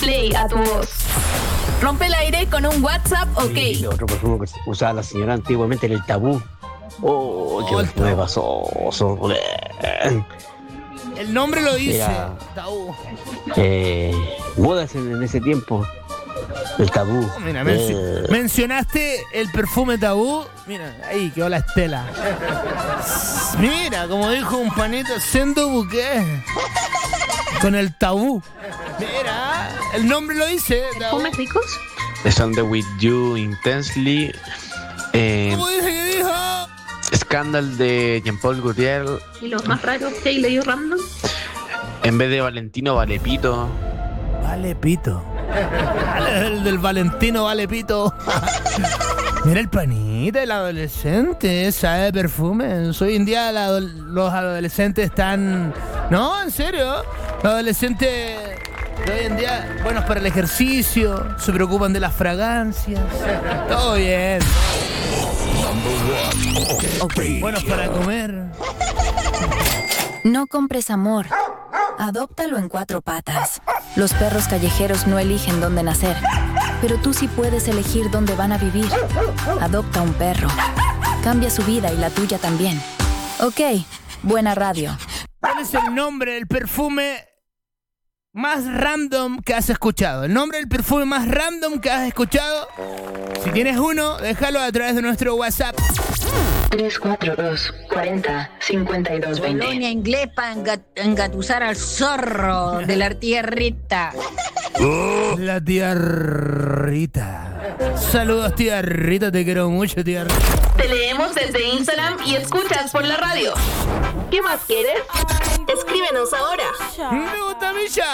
play a tu voz. Rompe el aire con un WhatsApp OK. Otro perfume que usaba la señora antiguamente era el Tabú. Oh, qué perfume pasoso. El nombre lo dice. Era, Tabú. modas en ese tiempo. El Tabú. Mira, mencionaste el perfume Tabú. Mira, ahí quedó la estela. Mira, como dijo un panito, sendo buque. Con el Tabú. Mira, el nombre lo dice. ¿Perfumes ricos? The Song That With You Intensely. ¿Cómo dice que dijo? Scandal de Jean-Paul Gaultier. ¿Y los más raros que hay leído random? En vez de Valentino, vale pito. Vale pito. El del Valentino vale pito. Mira el panita, el adolescente, sabe perfumes. Hoy en día los adolescentes están... No, en serio. Los adolescentes de hoy en día, buenos para el ejercicio, se preocupan de las fragancias. Todo bien. Buenos para comer. No compres amor. Adóptalo en 4 patas. Los perros callejeros no eligen dónde nacer, pero tú sí puedes elegir dónde van a vivir. Adopta un perro. Cambia su vida y la tuya también. Ok, buena radio. ¿Cuál es el nombre del perfume más random que has escuchado? El nombre del perfume más random que has escuchado. Si tienes uno, déjalo a través de nuestro WhatsApp. 342-40-5220. Colonia inglés para engatusar al zorro de la tía Rita. La tía Rita. Saludos, tía Rita, te quiero mucho, tía Rita. Te leemos desde Instagram y escuchas por la radio. ¿Qué más quieres? Escríbenos ahora. Me gusta Milla.